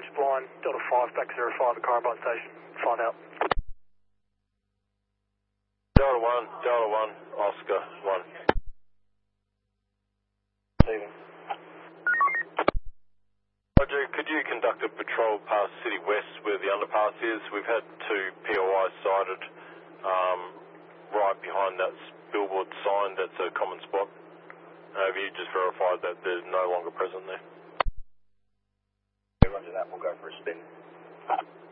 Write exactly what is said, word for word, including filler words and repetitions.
approach blind, Delta five, back zero five at Carbine Station, five out. Delta one, Delta one, Oscar one. Steven. Roger, could you conduct a patrol past City West where the underpass is? We've had two P O Is sighted um, right behind that billboard sign that's a common spot. Uh, have you just verified that they're no longer present there? Roger that, we'll go for a spin.